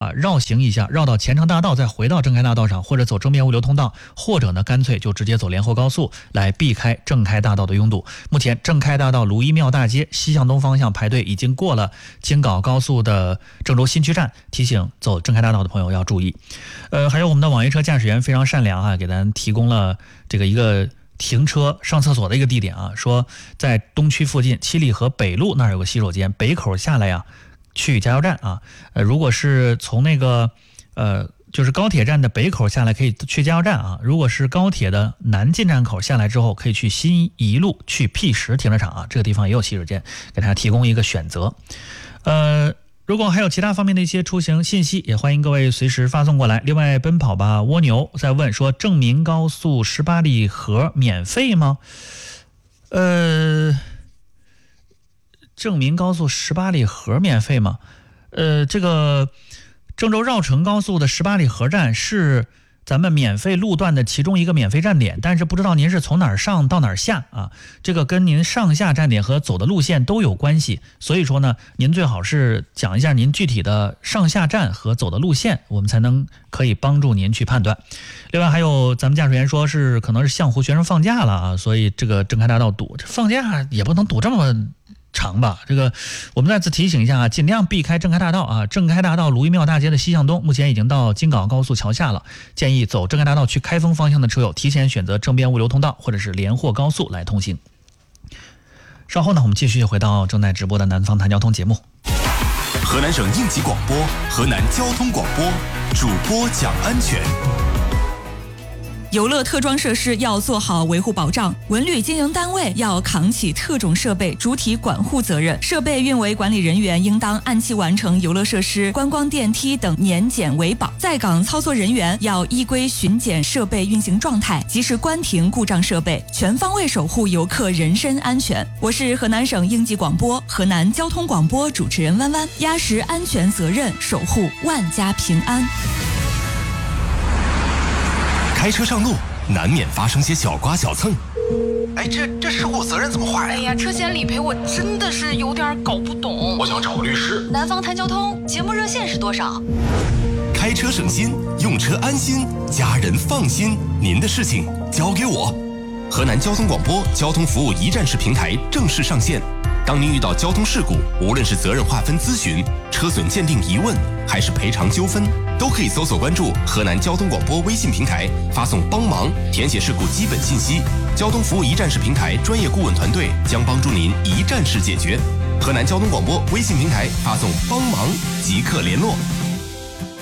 绕行一下，绕到前城大道，再回到正开大道上，或者走正面物流通道，或者呢干脆就直接走连霍高速来避开正开大道的拥堵。目前正开大道卢一庙大街西向东方向排队已经过了京港高速的郑州新区站，提醒走正开大道的朋友要注意。还有我们的网约车驾驶员非常善良啊，给咱提供了这个一个停车上厕所的一个地点啊，说在东区附近七里河北路那儿有个洗手间，北口下来呀去加油站啊，如果是从那个就是高铁站的北口下来可以去加油站啊，如果是高铁的南进站口下来之后可以去新一路去 P10 停车场啊，这个地方也有洗手间，给大家提供一个选择。如果还有其他方面的一些出行信息，也欢迎各位随时发送过来。另外，奔跑吧蜗牛在问说，正民高速18里河免费吗？正民高速18里河免费吗？这个郑州绕城高速的18里河站是咱们免费路段的其中一个免费站点，但是不知道您是从哪儿上到哪儿下啊？这个跟您上下站点和走的路线都有关系，所以说呢，您最好是讲一下您具体的上下站和走的路线，我们才能可以帮助您去判断。另外还有咱们驾驶员说是可能是象湖学生放假了啊，所以这个正开大道堵，这放假也不能堵这么长吧，这个我们再次提醒一下啊，尽量避开正开大道啊。正开大道卢一庙大街的西向东，目前已经到京港高速桥下了。建议走正开大道去开封方向的车友，提前选择正边物流通道或者是连霍高速来通行。稍后呢，我们继续回到正在直播的南方谈交通节目。 河南省应急广播，河南交通广播，主播讲安全。 游乐特装设施要做好维护保障，文旅经营单位要扛起特种设备主体管护责任，设备运维管理人员应当按期完成游乐设施、观光电梯等年检维保，在岗操作人员要依规巡检设备运行状态，及时关停故障设备，全方位守护游客人身安全。我是河南省应急广播、河南交通广播主持人弯弯，压实安全责任，守护万家平安。 开车上路难免发生些小刮小蹭， 哎，这事故责任怎么划呀？ 哎呀，车险理赔我真的是有点搞不懂。 我想找个律师。 南方谈交通节目热线是多少？ 开车省心，用车安心，家人放心，您的事情交给我。河南交通广播交通服务一站式平台正式上线。当您遇到交通事故，无论是责任划分咨询、车损鉴定疑问，还是赔偿纠纷，都可以搜索关注河南交通广播微信平台，发送帮忙，填写事故基本信息。交通服务一站式平台专业顾问团队将帮助您一站式解决。河南交通广播微信平台发送帮忙即刻联络。